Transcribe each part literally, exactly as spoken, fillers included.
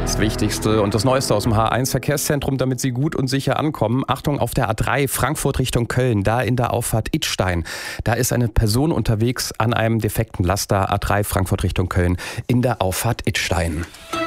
Das Wichtigste und das Neueste aus dem H eins Verkehrszentrum, damit Sie gut und sicher ankommen. Achtung, auf der A drei Frankfurt Richtung Köln, da in der Auffahrt Idstein. Da ist eine Person unterwegs an einem defekten Laster. A drei Frankfurt Richtung Köln in der Auffahrt Idstein.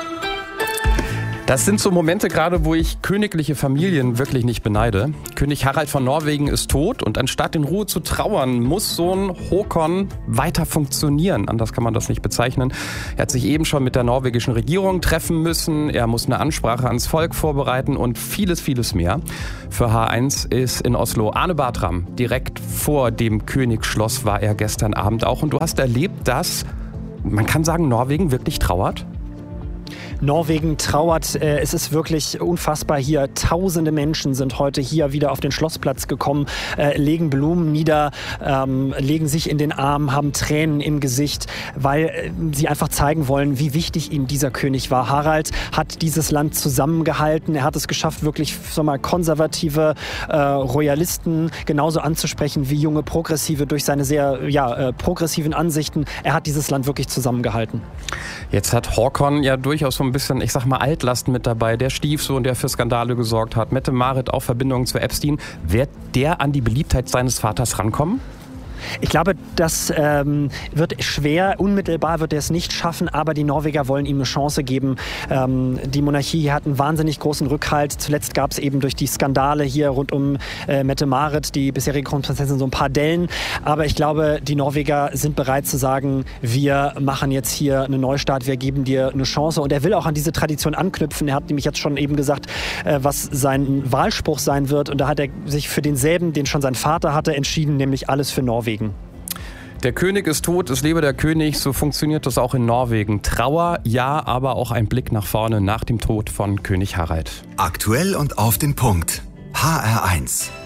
Das sind so Momente gerade, wo ich königliche Familien wirklich nicht beneide. König Harald von Norwegen ist tot und anstatt in Ruhe zu trauern, muss Sohn Håkon weiter funktionieren. Anders kann man das nicht bezeichnen. Er hat sich eben schon mit der norwegischen Regierung treffen müssen. Er muss eine Ansprache ans Volk vorbereiten und vieles, vieles mehr. Für H eins ist in Oslo Arne Bartram. Direkt vor dem Königsschloss war er gestern Abend auch. Und du hast erlebt, dass, man kann sagen, Norwegen wirklich trauert? Norwegen trauert. Es ist wirklich unfassbar hier. Tausende Menschen sind heute hier wieder auf den Schlossplatz gekommen, äh, legen Blumen nieder, ähm, legen sich in den Arm, haben Tränen im Gesicht, weil äh, sie einfach zeigen wollen, wie wichtig ihnen dieser König war. Harald hat dieses Land zusammengehalten. Er hat es geschafft, wirklich sag mal, konservative äh, Royalisten genauso anzusprechen wie junge Progressive durch seine sehr ja, äh, progressiven Ansichten. Er hat dieses Land wirklich zusammengehalten. Jetzt hat Håkon ja durchaus so ein bisschen, ich sag mal, Altlasten mit dabei. Der Stiefsohn, der für Skandale gesorgt hat. Mette-Marit, auch Verbindungen zu Epstein. Wird der an die Beliebtheit seines Vaters rankommen? Ich glaube, das ähm, wird schwer. Unmittelbar wird er es nicht schaffen, aber die Norweger wollen ihm eine Chance geben. Ähm, die Monarchie hat einen wahnsinnig großen Rückhalt. Zuletzt gab es eben durch die Skandale hier rund um äh, Mette-Marit, die bisherige Kronprinzessin, so ein paar Dellen. Aber ich glaube, die Norweger sind bereit zu sagen, wir machen jetzt hier einen Neustart, wir geben dir eine Chance. Und er will auch an diese Tradition anknüpfen. Er hat nämlich jetzt schon eben gesagt, äh, was sein Wahlspruch sein wird. Und da hat er sich für denselben, den schon sein Vater hatte, entschieden, nämlich alles für Norwegen. Der König ist tot, es lebe der König, so funktioniert das auch in Norwegen. Trauer, ja, aber auch ein Blick nach vorne nach dem Tod von König Harald. Aktuell und auf den Punkt. H R eins.